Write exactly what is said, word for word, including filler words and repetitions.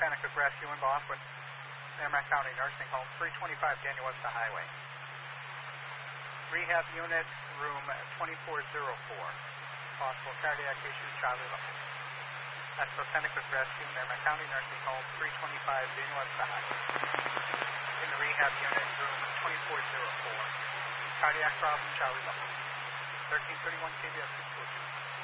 Penicuik Rescue involved with Merrimack County Nursing Home, three twenty-five Daniel Webster Highway. Rehab unit, room twenty-four oh four. Possible cardiac issue, Charlie Lopez. That's for Penicuik Rescue, Merrimack County Nursing Home, three twenty-five Daniel Webster Highway. In the rehab unit, room twenty-four oh four. Cardiac problem, Charlie Lopez. thirteen thirty-one K B S six four two.